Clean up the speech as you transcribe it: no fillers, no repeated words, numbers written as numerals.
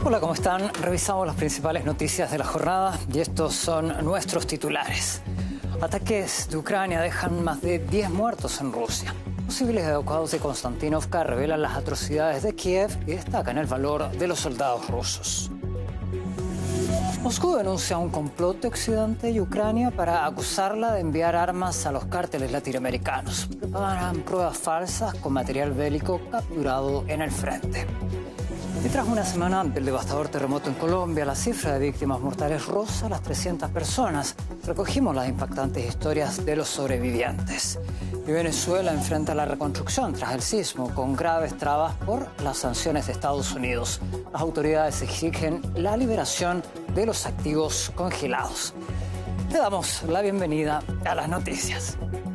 Hola, ¿cómo están? Revisamos las principales noticias de la jornada y estos son nuestros titulares. Ataques de Ucrania dejan más de 10 muertos en Rusia. Los civiles evacuados de Konstantinovka revelan las atrocidades de Kiev y destacan el valor de los soldados rusos. Moscú denuncia un complot de Occidente y Ucrania para acusarla de enviar armas a los cárteles latinoamericanos. Preparan pruebas falsas con material bélico capturado en el frente. Y tras una semana del devastador terremoto en Colombia, la cifra de víctimas mortales roza las 300 personas. Recogimos las impactantes historias de los sobrevivientes. Y Venezuela enfrenta la reconstrucción tras el sismo, con graves trabas por las sanciones de Estados Unidos. Las autoridades exigen la liberación de los activos congelados. Le damos la bienvenida a las noticias.